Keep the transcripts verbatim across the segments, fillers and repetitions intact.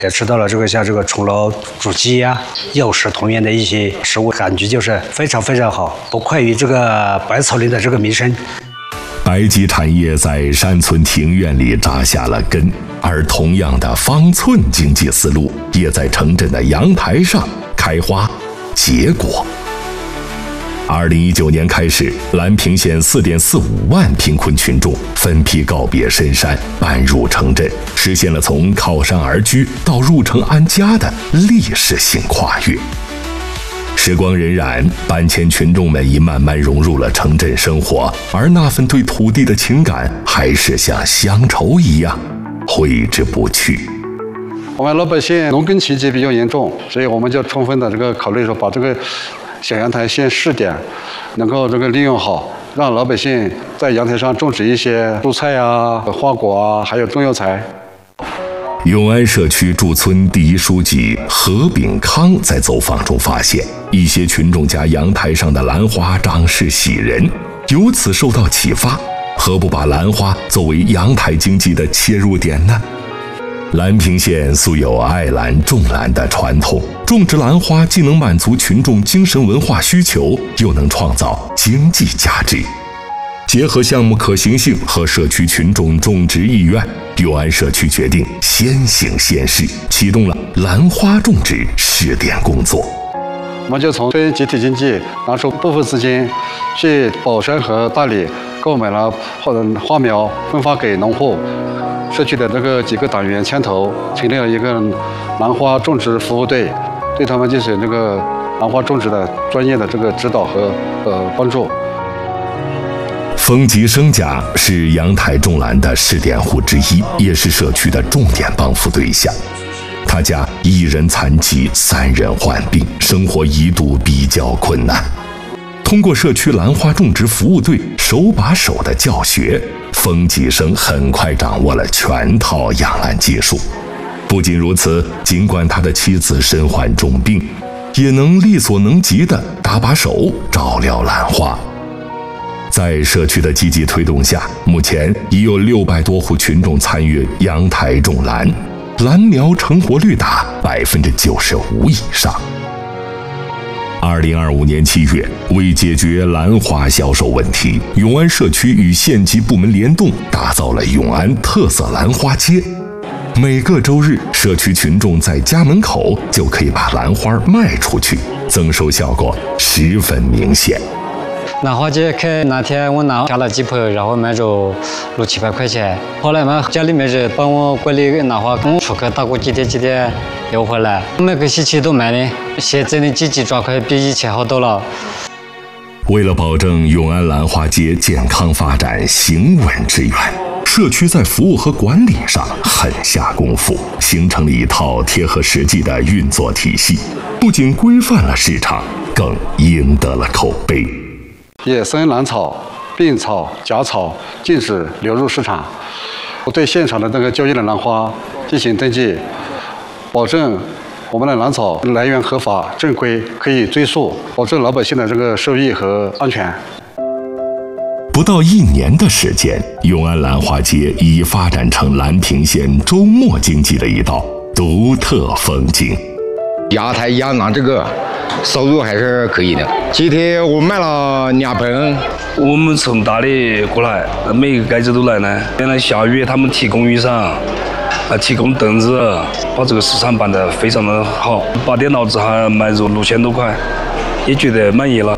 也吃到了这个像这个钟楼煮鸡呀、药食同源的一些食物，感觉就是非常非常好，不愧于这个百草林的这个名声。 白鸡产业在山村庭院里扎下了根，而同样的方寸经济思路也在城镇的阳台上开花结果。二零一九年开始，兰平县四点四五万贫困群众分批告别深山，搬入城镇，实现了从靠山而居到入城安家的历史性跨越。时光荏苒，搬迁群众们已慢慢融入了城镇生活，而那份对土地的情感还是像乡愁一样挥之不去。 我们老百姓农耕期间比较严重，所以我们就充分的这个考虑说，把这个小阳台先试点，能够这个利用好，让老百姓在阳台上种植一些蔬菜啊、花果啊，还有中药材。 永安社区驻村第一书记何炳康在走访中发现，一些群众家阳台上的兰花长势喜人，由此受到启发，何不把兰花作为阳台经济的切入点呢？兰平县素有爱兰种兰的传统，种植兰花既能满足群众精神文化需求，又能创造经济价值。结合项目可行性和社区群众种植意愿，永安社区决定先行先试，启动了兰花种植试点工作。 我们就从村集体经济拿出部分资金，去宝山和大理购买了花苗，分发给农户。社区的这个几个党员牵头成立了一个兰花种植服务队，对他们进行这个兰花种植的专业的这个指导和呃帮助。 冯吉生家是阳台种兰的试点户之一，也是社区的重点帮扶对象。他家一人残疾，三人患病，生活一度比较困难。通过社区兰花种植服务队手把手的教学，冯吉生很快掌握了全套养兰技术。不仅如此，尽管他的妻子身患重病，也能力所能及的搭把手照料兰花。在社区的积极推动下，目前已有六百多户群众参与阳台种兰，兰苗成活率达百分之九十五以上。二零二五年七月，为解决兰花销售问题，永安社区与县级部门联动，打造了永安特色兰花街。每个周日，社区群众在家门口就可以把兰花卖出去，增收效果十分明显。 兰花节开那天，我拿下了几盆，然后卖着六七百块钱。后来嘛，家里面人帮我管理兰花，跟我出去打过几天几天又回来，每个星期都卖的。现在的经济状况比以前好多了。 为了保证永安兰花街健康发展、行稳致远，社区在服务和管理上狠下功夫，形成了一套贴合实际的运作体系，不仅规范了市场，更赢得了口碑。 野生兰草、病草、假草禁止流入市场，对现场的这个交易的兰花进行登记，保证我们的兰草来源合法正规，可以追溯，保证老百姓的这个收益和安全。 不到一年的时间，永安兰花街已发展成兰平县周末经济的一道独特风景。 阳台养兰这个收入还是可以的。今天我卖了两盆。 我们从大理过来，每个街子都来呢。原来下雨，他们提供雨伞，啊，提供凳子，把这个市场办得非常的好。八点到之后卖入六千多块，也觉得满意了。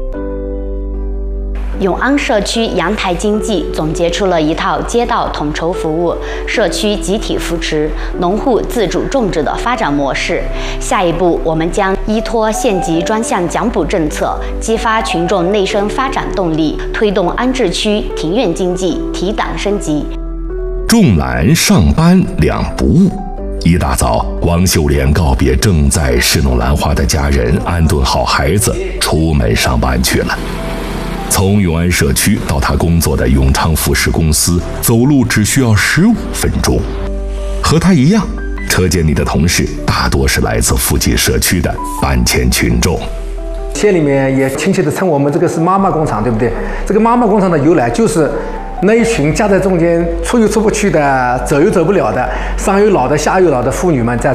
永安社区阳台经济总结出了一套街道统筹服务、社区集体扶持、农户自主种植的发展模式。下一步，我们将依托县级专项奖补政策，激发群众内生发展动力，推动安置区庭院经济提档升级。 种兰上班两不误。一大早，王秀莲告别正在侍弄兰花的家人，安顿好孩子，出门上班去了。从永安社区到他工作的永昌服饰公司，走路只需要十五分钟。和他一样，车间里的同事大多是来自附近社区的搬迁群众。 县里面也亲切地称我们这个是妈妈工厂，对不对？这个妈妈工厂的由来就是那一群夹在中间出又出不去的，走又走不了的，上有老的下有老的妇女们在